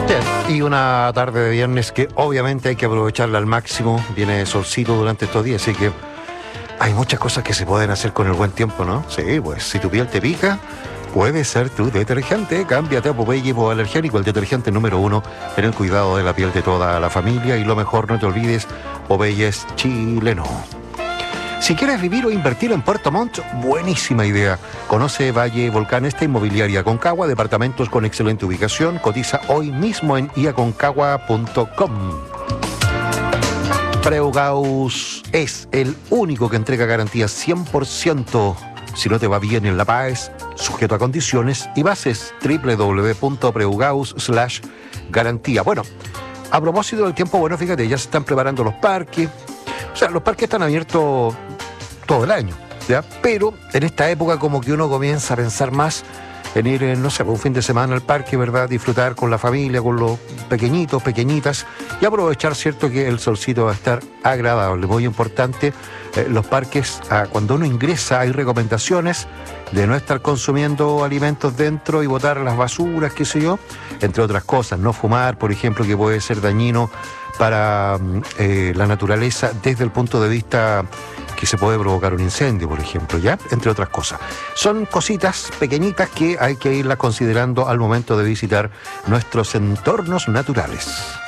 Bien, y una tarde de viernes que obviamente hay que aprovecharla al máximo. Viene solcito durante estos días, así que hay muchas cosas que se pueden hacer con el buen tiempo, ¿no? Sí, pues si tu piel te pica, puede ser tu detergente. Cámbiate a Popeye Hipoalergénico, el detergente número 1 en el cuidado de la piel de toda la familia. Y lo mejor, no te olvides, Popeye es chileno. Si quieres vivir o invertir en Puerto Montt, buenísima idea. Conoce Valle Volcán, esta inmobiliaria Aconcagua, departamentos con excelente ubicación. Cotiza hoy mismo en iaconcagua.com. Preugaus es el único que entrega garantías 100%. Si no te va bien en La Paz, sujeto a condiciones y bases. www.preugaus.garantía. Bueno, a propósito del tiempo, bueno, fíjate, ya se están preparando los parques. O sea, los parques están abiertos todo el año, ¿ya? Pero en esta época como que uno comienza a pensar más en ir, no sé, un fin de semana al parque, ¿verdad? Disfrutar con la familia, con los pequeñitos, pequeñitas, y aprovechar, ¿cierto?, que el solcito va a estar agradable. Muy importante, los parques, cuando uno ingresa hay recomendaciones de no estar consumiendo alimentos dentro y botar las basuras, qué sé yo, entre otras cosas, no fumar, por ejemplo, que puede ser dañino para la naturaleza desde el punto de vista que se puede provocar un incendio, por ejemplo, ¿ya? Entre otras cosas. Son cositas pequeñitas que hay que irlas considerando al momento de visitar nuestros entornos naturales.